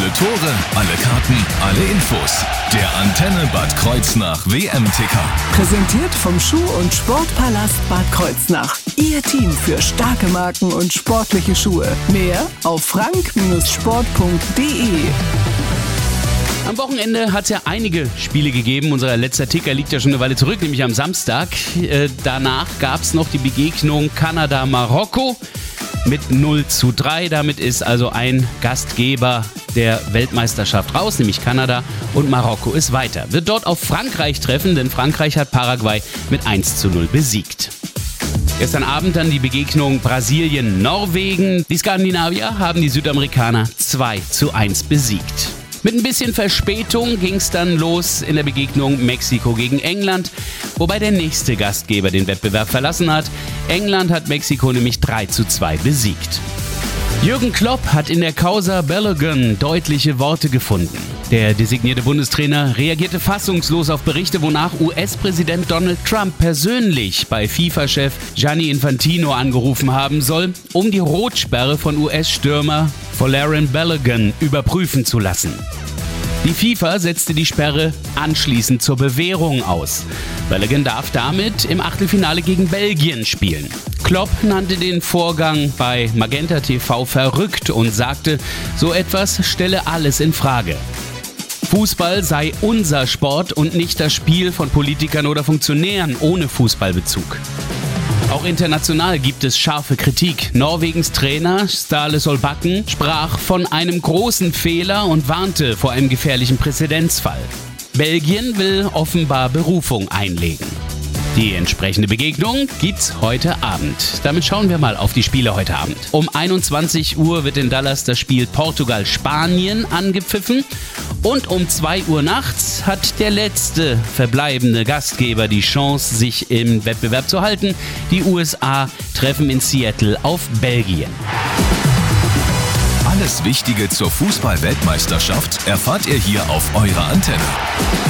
Alle Tore, alle Karten, alle Infos. Der Antenne Bad Kreuznach WM-Ticker. Präsentiert vom Schuh- und Sportpalast Bad Kreuznach. Ihr Team für starke Marken und sportliche Schuhe. Mehr auf frank-sport.de. Am Wochenende hat es ja einige Spiele gegeben. Unser letzter Ticker liegt ja schon eine Weile zurück, nämlich am Samstag. Danach gab es noch die Begegnung Kanada-Marokko mit 0:3. Damit ist also ein Gastgeber der Weltmeisterschaft raus, nämlich Kanada, und Marokko ist weiter. Wird dort auf Frankreich treffen, denn Frankreich hat Paraguay mit 1:0 besiegt. Gestern Abend dann die Begegnung Brasilien-Norwegen. Die Skandinavier haben die Südamerikaner 2:1 besiegt. Mit ein bisschen Verspätung ging es dann los in der Begegnung Mexiko gegen England, wobei der nächste Gastgeber den Wettbewerb verlassen hat. England hat Mexiko nämlich 3:2 besiegt. Jürgen Klopp hat in der Causa Balogun deutliche Worte gefunden. Der designierte Bundestrainer reagierte fassungslos auf Berichte, wonach US-Präsident Donald Trump persönlich bei FIFA-Chef Gianni Infantino angerufen haben soll, um die Rotsperre von US-Stürmer Folarin Balogun überprüfen zu lassen. Die FIFA setzte die Sperre anschließend zur Bewährung aus. Balogun darf damit im Achtelfinale gegen Belgien spielen. Klopp nannte den Vorgang bei Magenta TV verrückt und sagte, so etwas stelle alles in Frage. Fußball sei unser Sport und nicht das Spiel von Politikern oder Funktionären ohne Fußballbezug. Auch international gibt es scharfe Kritik. Norwegens Trainer Ståle Solbakken sprach von einem großen Fehler und warnte vor einem gefährlichen Präzedenzfall. Belgien will offenbar Berufung einlegen. Die entsprechende Begegnung gibt's heute Abend. Damit schauen wir mal auf die Spiele heute Abend. Um 21 Uhr wird in Dallas das Spiel Portugal-Spanien angepfiffen. Und um 2 Uhr nachts hat der letzte verbleibende Gastgeber die Chance, sich im Wettbewerb zu halten. Die USA treffen in Seattle auf Belgien. Alles Wichtige zur Fußball-Weltmeisterschaft erfahrt ihr hier auf eurer Antenne.